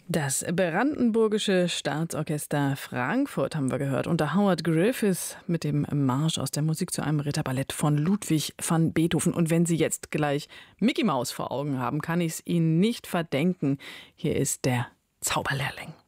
Das Brandenburgische Staatsorchester Frankfurt haben wir gehört, unter Howard Griffiths mit dem Marsch aus der Musik zu einem Ritterballett von Ludwig van Beethoven. Und wenn Sie jetzt gleich Mickey Maus vor Augen haben, kann ich es Ihnen nicht verdenken. Hier ist der Zauberlehrling.